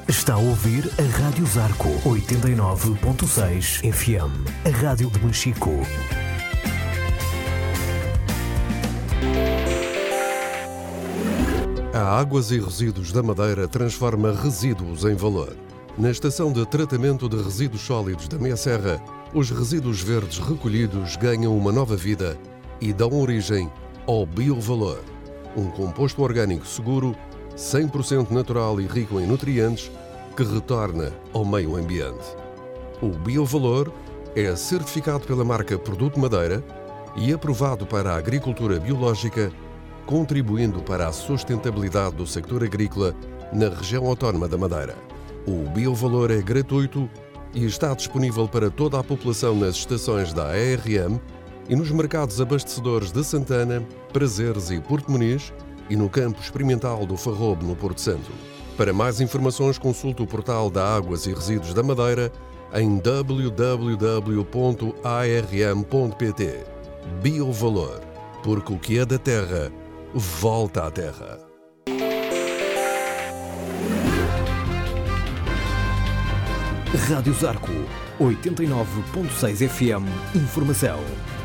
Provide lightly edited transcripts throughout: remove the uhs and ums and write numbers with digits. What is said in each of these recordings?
Está a ouvir a Rádio Zarco 89.6 FM, a rádio de Machico. A Águas e Resíduos da Madeira transforma resíduos em valor. Na estação de tratamento de resíduos sólidos da Meia Serra, os resíduos verdes recolhidos ganham uma nova vida e dão origem ao biovalor, um composto orgânico seguro, 100% natural e rico em nutrientes, que retorna ao meio ambiente. O biovalor é certificado pela marca Produto Madeira e aprovado para a agricultura biológica, contribuindo para a sustentabilidade do sector agrícola na região autónoma da Madeira. O biovalor é gratuito e está disponível para toda a população nas estações da ARM e nos mercados abastecedores de Santana, Prazeres e Porto Muniz e no campo experimental do Farrobo, no Porto Santo. Para mais informações, consulte o portal da Águas e Resíduos da Madeira em www.arm.pt. Biovalor, porque o que é da terra, volta à terra. Rádio Zarco 89.6 FM. Informação.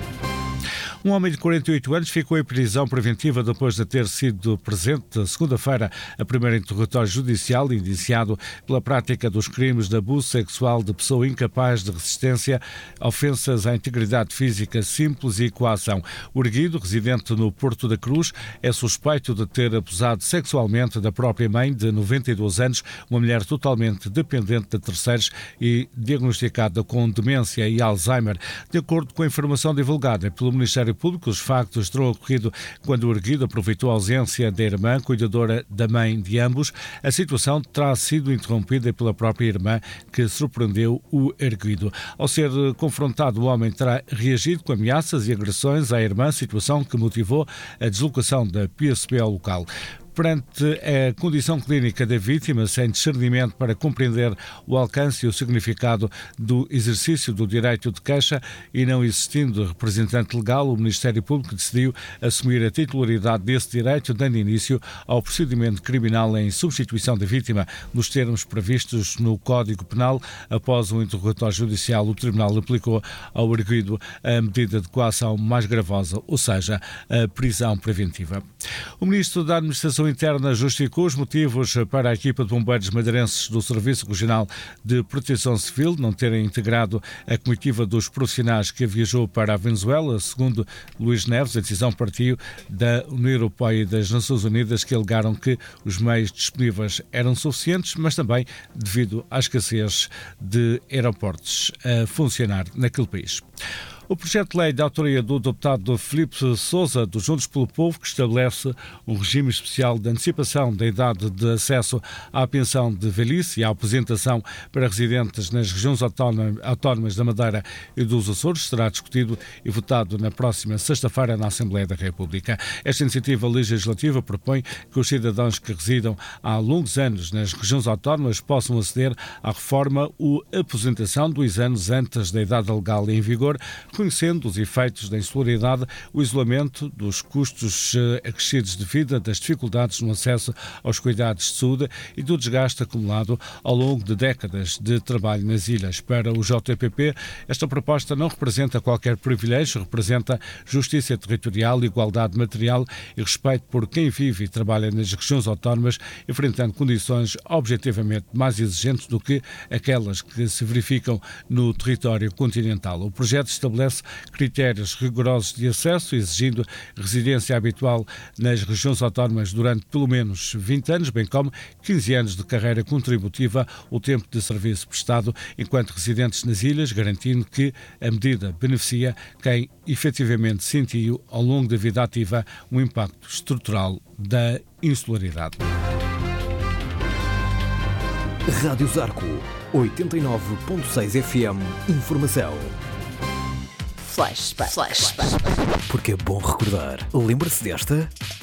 Um homem de 48 anos ficou em prisão preventiva depois de ter sido presente, segunda-feira, a primeiro interrogatório judicial indiciado pela prática dos crimes de abuso sexual de pessoa incapaz de resistência, ofensas à integridade física simples e coação. O erguido, residente no Porto da Cruz, é suspeito de ter abusado sexualmente da própria mãe, de 92 anos, uma mulher totalmente dependente de terceiros e diagnosticada com demência e Alzheimer. De acordo com a informação divulgada pelo Ministério Público, os factos terão ocorrido quando o erguido aproveitou a ausência da irmã, cuidadora da mãe de ambos. A situação terá sido interrompida pela própria irmã, que surpreendeu o erguido. Ao ser confrontado, o homem terá reagido com ameaças e agressões à irmã, situação que motivou a deslocação da PSP ao local. Perante a condição clínica da vítima, sem discernimento para compreender o alcance e o significado do exercício do direito de queixa e não existindo representante legal, o Ministério Público decidiu assumir a titularidade desse direito, dando início ao procedimento criminal em substituição da vítima, nos termos previstos no Código Penal. Após um interrogatório judicial, o Tribunal aplicou ao erguido a medida de coação mais gravosa, ou seja, a prisão preventiva. O Ministro da Administração Interna justificou os motivos para a equipa de bombeiros madeirenses do Serviço Regional de Proteção Civil não terem integrado a comitiva dos profissionais que viajou para a Venezuela. Segundo Luís Neves, a decisão partiu da União Europeia e das Nações Unidas, que alegaram que os meios disponíveis eram suficientes, mas também devido à escassez de aeroportos a funcionar naquele país. O projeto de lei de autoria do deputado Filipe Sousa, do Juntos pelo Povo, que estabelece um regime especial de antecipação da idade de acesso à pensão de velhice e à aposentação para residentes nas regiões autónomas da Madeira e dos Açores, será discutido e votado na próxima sexta-feira na Assembleia da República. Esta iniciativa legislativa propõe que os cidadãos que residam há longos anos nas regiões autónomas possam aceder à reforma ou aposentação 2 anos antes da idade legal em vigor, reconhecendo os efeitos da insularidade, o isolamento, dos custos acrescidos de vida, das dificuldades no acesso aos cuidados de saúde e do desgaste acumulado ao longo de décadas de trabalho nas ilhas. Para o JPP, esta proposta não representa qualquer privilégio, representa justiça territorial, igualdade material e respeito por quem vive e trabalha nas regiões autónomas, enfrentando condições objetivamente mais exigentes do que aquelas que se verificam no território continental. O projeto estabelece critérios rigorosos de acesso, exigindo residência habitual nas regiões autónomas durante pelo menos 20 anos, bem como 15 anos de carreira contributiva, o tempo de serviço prestado enquanto residentes nas ilhas, garantindo que a medida beneficia quem efetivamente sentiu ao longo da vida ativa um impacto estrutural da insularidade. Rádio Zarco 89.6 FM. Informação. Flashback. Porque é bom recordar. Lembra-se desta?